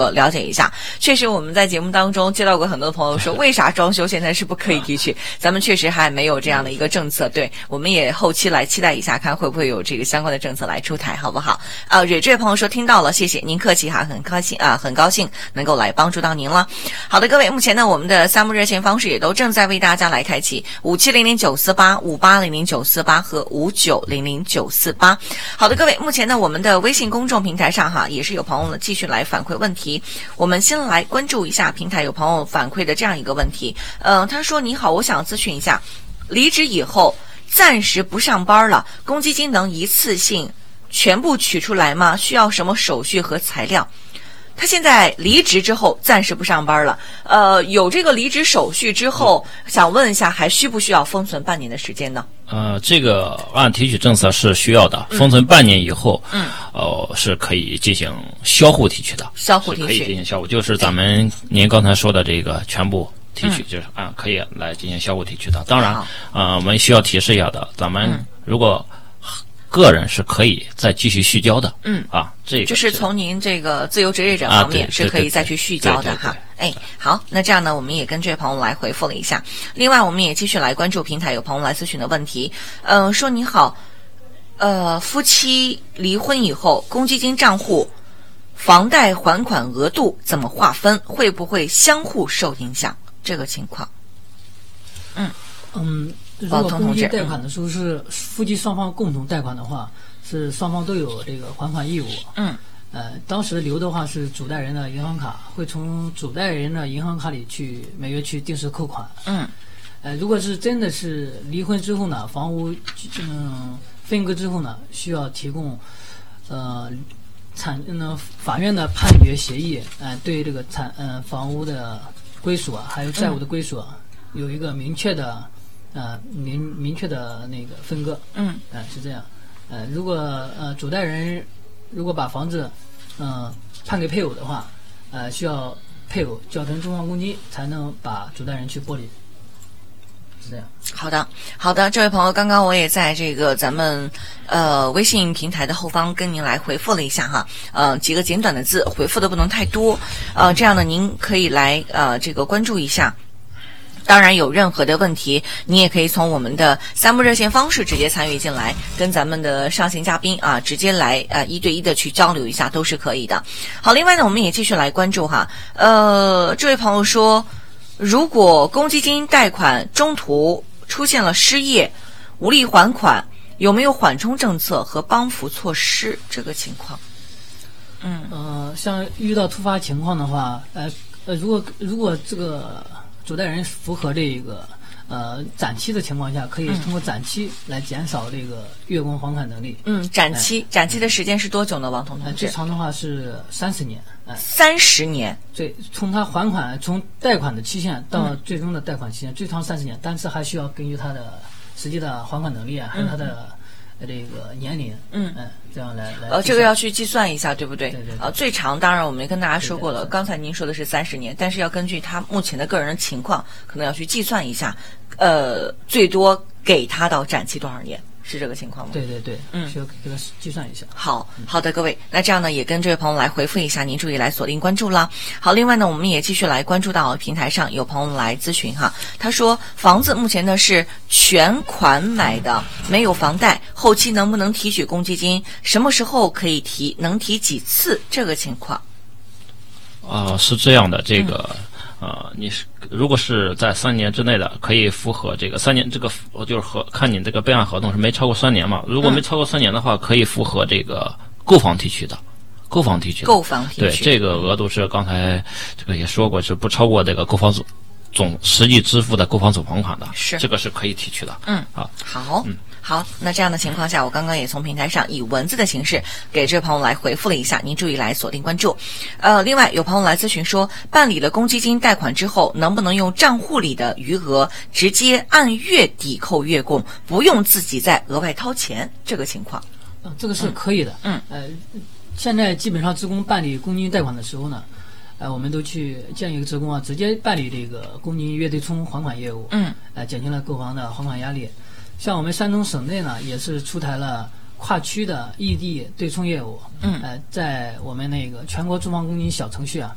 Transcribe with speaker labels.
Speaker 1: 了解一下。确实我们在节目当中接到过很多朋友说，为啥装修现在是不可以提取？咱们确实还没有这样的一个政策，对，我们也后期来期待一下，看会不会有这个相关的政策来出台，好不好？蕊这位朋友说听到了，谢谢您客气哈，很开心啊，很高兴能够来帮助到您了。好的，各位，目前呢我们的3部热线方式也都正在为大家来开启5700-948、5800-948和5900-948。好的，各位，目前呢我们的微信公众平台上哈也是有朋友呢继续来反馈问题，我们先来关注一下平台有朋友反馈的这样一个问题。他说你好，我想咨询一下，离职以后暂时不上班了，公积金能一次性全部取出来吗？需要什么手续和材料？他现在离职之后暂时不上班了，有这个离职手续之后，想问一下还需不需要封存半年的时间呢？
Speaker 2: 这个按提取政策是需要的，封存半年以后，是可以进行销户提取的。
Speaker 1: 销户提取
Speaker 2: 可以进行销户，就是咱您刚才说的这个全部提取，就是可以来进行销户提取的。当然，我们需要提示一下的，咱们如果个人是可以再继续续交的，这个
Speaker 1: 就是从您这个自由职业者方面是可以再去续交的哈。好，那这样呢，我们也跟这位朋友来回复了一下。另外，我们也继续来关注平台有朋友来咨询的问题，说你好，夫妻离婚以后，公积金账户房贷还款额度怎么划分？会不会相互受影响？这个情况，
Speaker 3: 如果公积金贷款的时候是夫妻双方共同贷款的话，是双方都有这个还款义务。当时留的话是主贷人的银行卡，会从主贷人的银行卡里每月去定时扣款。如果是真的是离婚之后呢，房屋分割之后呢，需要提供法院的判决协议，对这个房屋的归属还有债务的归属有一个明确的明确的那个分割。是这样。如果主贷人如果把房子判给配偶的话，需要配偶缴存住房公积才能把主贷人去剥离。是这样。
Speaker 1: 好的，这位朋友，刚刚我也在这个咱们微信平台的后方跟您来回复了一下哈，几个简短的字，回复的不能太多，这样呢您可以来这个关注一下。当然有任何的问题，你也可以从我们的3部热线方式直接参与进来，跟咱们的上行嘉宾直接来1对1的去交流一下都是可以的。好，另外呢我们也继续来关注哈，这位朋友说，如果公积金贷款中途出现了失业无力还款，有没有缓冲政策和帮扶措施？这个情况
Speaker 3: 像遇到突发情况的话，如果这个主贷人符合这个展期的情况下，可以通过展期来减少这个月供还款能力。
Speaker 1: 展期的时间是多久呢，王同志？
Speaker 3: 最长的话是30年。
Speaker 1: 30年？
Speaker 3: 对，从他还款，从贷款的期限到最终的贷款期限，最长30年，但是还需要根据他的实际的还款能力还有他的这个年龄，这样来
Speaker 1: 这个要去计算一下，对不对？
Speaker 3: 对。
Speaker 1: 最长当然我们也跟大家说过了，刚才您说的是30年，但是要根据他目前的个人的情况，可能要去计算一下，最多给他到展期多少年。是这个情况吗？
Speaker 3: 对，需要给他计算一下。
Speaker 1: 好的，各位，那这样呢，也跟这位朋友来回复一下，您注意来锁定关注了。好，另外呢，我们也继续来关注到平台上有朋友来咨询哈，他说房子目前呢是全款买的，没有房贷，后期能不能提取公积金？什么时候可以提？能提几次？这个情况。
Speaker 2: 是这样的，这个。你如果是在3年之内的，可以符合这个3年，这个就是看你这个备案合同是没超过3年嘛。如果没超过3年的话，可以符合这个购房提取的。对，这个额度是刚才这个也说过，是不超过这个购房总实际支付的购房总房款的，
Speaker 1: 是这
Speaker 2: 个是可以提取的。
Speaker 1: 好，那这样的情况下，我刚刚也从平台上以文字的形式给这位朋友来回复了一下，您注意来锁定关注。另外有朋友来咨询说，办理了公积金贷款之后，能不能用账户里的余额直接按月抵扣月供，不用自己再额外掏钱？这个情况，
Speaker 3: 这个是可以的。现在基本上职工办理公积金贷款的时候呢，我们都去建议职工直接办理这个公积金月对冲还款业务，减轻了购房的还款压力。像我们山东省内呢，也是出台了跨区的异地对冲业务，在我们那个全国住房公积金小程序